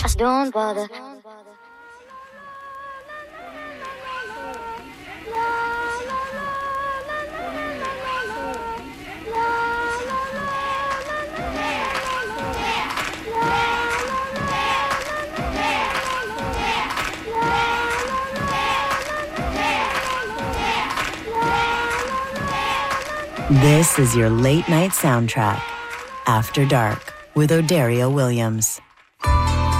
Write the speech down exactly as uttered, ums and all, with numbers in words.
Don't bother. This is your late night soundtrack, After Dark, with O'Dario Williams.